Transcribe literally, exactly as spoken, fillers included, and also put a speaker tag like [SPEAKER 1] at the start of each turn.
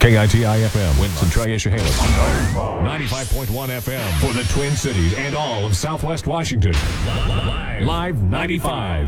[SPEAKER 1] K I T I F M, Winston Tri-Chehalis. ninety-five point one F M for the Twin Cities and all of Southwest Washington. Live ninety-five.